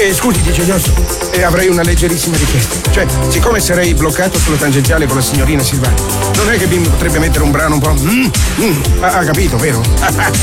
Scusi, dice Ghiozzo, avrei una leggerissima richiesta. Cioè, siccome sarei bloccato sulla tangenziale con la signorina Silvani, non è che Bim potrebbe mettere un brano un po'. Ha capito, vero?